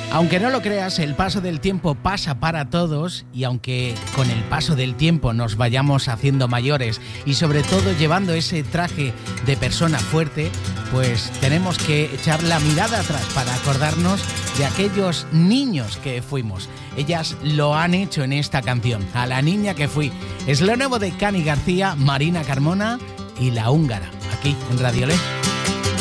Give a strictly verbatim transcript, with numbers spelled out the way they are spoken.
Aunque no lo creas, el paso del tiempo pasa para todos y aunque con el paso del tiempo nos vayamos haciendo mayores y sobre todo llevando ese traje de persona fuerte, pues tenemos que echar la mirada atrás para acordarnos de aquellos niños que fuimos. Ellas lo han hecho en esta canción, A la niña que fui. Es lo nuevo de Cani García, Marina Carmona y La Húngara, aquí en Radio Le.